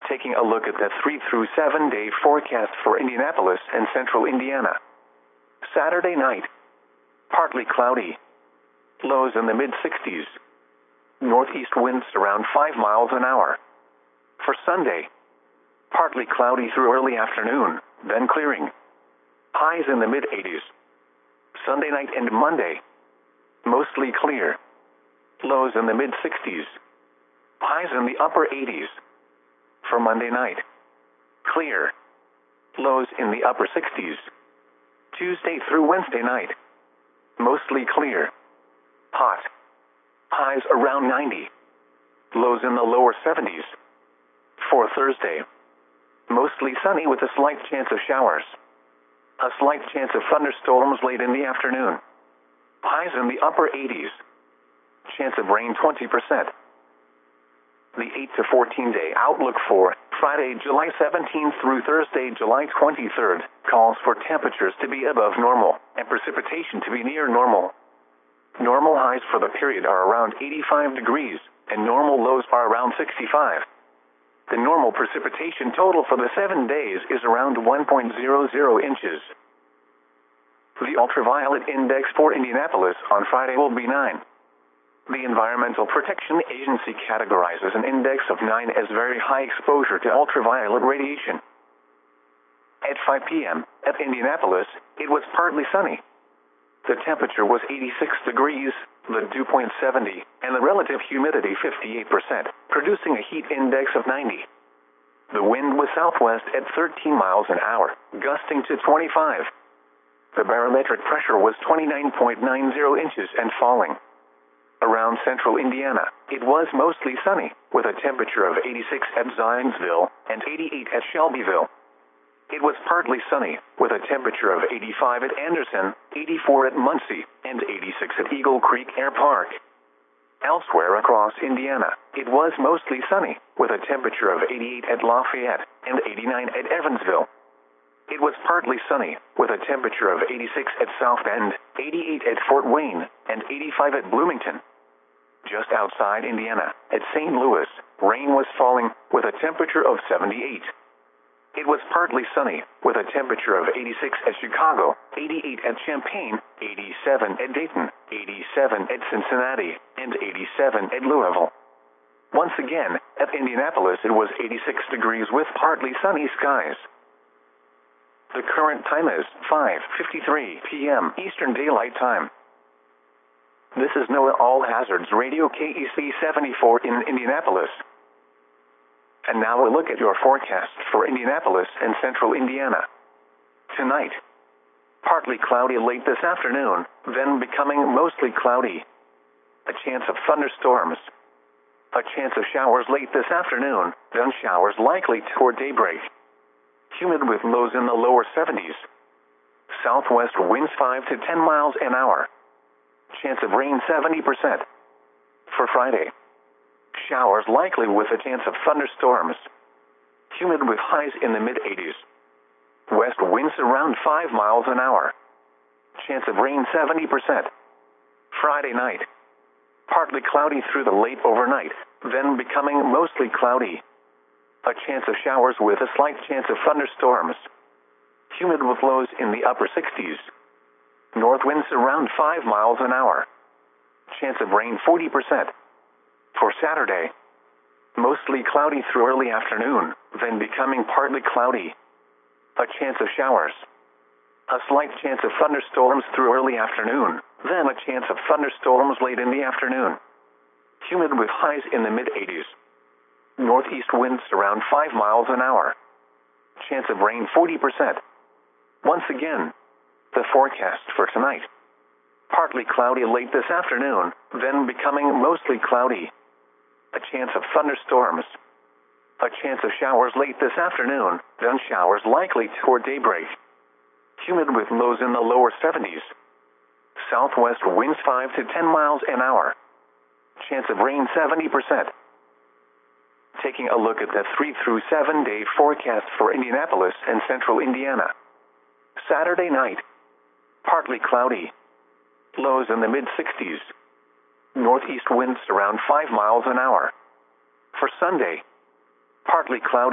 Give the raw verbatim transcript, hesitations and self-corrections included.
Taking a look at the three through seven day forecast for Indianapolis and central Indiana. Saturday night, partly cloudy. Lows in the mid sixties. Northeast winds around five miles an hour. For Sunday, partly cloudy through early afternoon, then clearing. Highs in the mid eighties. Sunday night and Monday, mostly clear. Lows in the mid sixties. Highs in the upper eighties. For Monday night, clear. Lows in the upper sixties. Tuesday through Wednesday night, mostly clear. Hot. Highs around ninety. Lows in the lower seventies. For Thursday, mostly sunny with a slight chance of showers. A slight chance of thunderstorms late in the afternoon. Highs in the upper eighties. Chance of rain twenty percent. The eight to fourteen day outlook for Friday, July seventeenth through Thursday, July twenty-third, calls for temperatures to be above normal and precipitation to be near normal. Normal highs for the period are around eighty-five degrees, and normal lows are around sixty-five. The normal precipitation total for the seven days is around one point zero zero inches. The ultraviolet index for Indianapolis on Friday will be nine. The Environmental Protection Agency categorizes an index of nine as very high exposure to ultraviolet radiation. At five p m at Indianapolis, it was partly sunny. The temperature was eighty-six degrees, the dew point seventy, and the relative humidity fifty-eight percent, producing a heat index of ninety. The wind was southwest at thirteen miles an hour, gusting to twenty-five. The barometric pressure was twenty-nine point nine zero inches and falling. Around central Indiana, it was mostly sunny, with a temperature of eighty-six at Zionsville and eighty-eight at Shelbyville. It was partly sunny, with a temperature of eighty-five at Anderson, eighty-four at Muncie, and eighty-six at Eagle Creek Air Park. Elsewhere across Indiana, it was mostly sunny, with a temperature of eighty-eight at Lafayette and eighty-nine at Evansville. It was partly sunny, with a temperature of eighty-six at South Bend, eighty-eight at Fort Wayne, and eighty-five at Bloomington. Just outside Indiana, at Saint Louis, rain was falling, with a temperature of seventy-eight. It was partly sunny, with a temperature of eighty-six at Chicago, eighty-eight at Champaign, eighty-seven at Dayton, eighty-seven at Cincinnati, and eighty-seven at Louisville. Once again, at Indianapolis it was eighty-six degrees with partly sunny skies. The current time is five fifty-three p m Eastern Daylight Time. This is NOAA All Hazards Radio K E C seventy-four in Indianapolis. And now we'll look at your forecast for Indianapolis and central Indiana. Tonight, partly cloudy late this afternoon, then becoming mostly cloudy. A chance of thunderstorms. A chance of showers late this afternoon, then showers likely toward daybreak. Humid with lows in the lower seventies. Southwest winds five to ten miles an hour. Chance of rain seventy percent. For Friday, showers likely with a chance of thunderstorms. Humid with highs in the mid eighties. West winds around five miles an hour. Chance of rain seventy percent. Friday night, partly cloudy through the late overnight, then becoming mostly cloudy. A chance of showers with a slight chance of thunderstorms. Humid with lows in the upper sixties. North winds around five miles an hour. Chance of rain forty percent. For Saturday, mostly cloudy through early afternoon, then becoming partly cloudy. A chance of showers. A slight chance of thunderstorms through early afternoon, then a chance of thunderstorms late in the afternoon. Humid with highs in the mid eighties. Northeast winds around five miles an hour. Chance of rain forty percent. Once again, the forecast for tonight. Partly cloudy late this afternoon, then becoming mostly cloudy. A chance of thunderstorms. A chance of showers late this afternoon, then showers likely toward daybreak. Humid with lows in the lower seventies. Southwest winds five to ten miles an hour. Chance of rain seventy percent. Taking a look at the three through seven day forecast for Indianapolis and central Indiana. Saturday night, partly cloudy. Lows in the mid sixties. Northeast winds around five miles an hour. For Sunday, partly cloudy.